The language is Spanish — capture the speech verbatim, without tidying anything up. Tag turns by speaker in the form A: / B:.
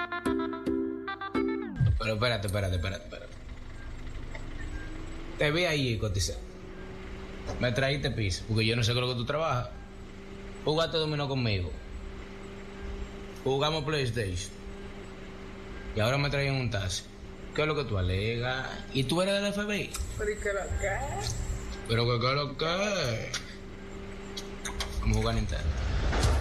A: Pero espérate, espérate, espérate, espérate. Te vi ahí, coticé. Me traíste piso, porque yo no sé con lo que tú trabajas. Jugaste dominó conmigo. Jugamos PlayStation. Y ahora me traen un taxi. ¿Qué es lo que tú alegas? ¿Y tú eres del F B I?
B: ¿Pero y qué lo que?
A: ¿Pero qué es lo que? Vamos a jugar Nintendo.